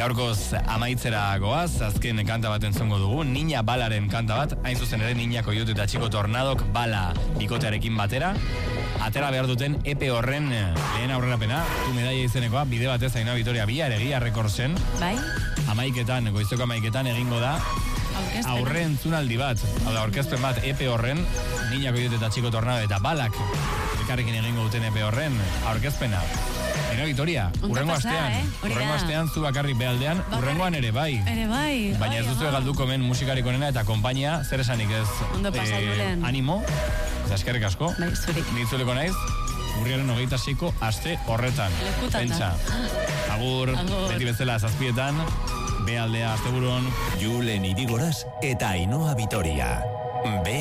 Gaurkoz amaitzera goaz, azken kanta bat entzongo dugu, Niña Balaren kanta bat, hain zuzen ere Niña Koiut eta Txiko Tornadok Bala bikotearekin batera. Atera behar duten EP horren lehen aurrerapena, Tu Medaia izenekoa, bide batez Ainhoa Vitoria Biaregia rekordzen. Bai. Goizeko amaiketan egingo da aurre entzunaldi bat, hau da, orkezpen bat EP horren, Niña Koiut eta Txiko Tornado eta Balak elkarrekin egingo duten EP horren aurkezpena. Ainhoa Vitoria, urrengo astean zu bakarrik behaldean, urrengoan ere bai. Baina ez duzu galduko men musikarik onena eta konpainia, zer esanik ez animo, eta eskerrik asko. Nintzuliko naiz, urriaren 26ko aste horretan. Pentsa. Agur, beti bezala 7:00, behaldea asteburuan. Julen Irigoras eta Ainhoa Vitoria.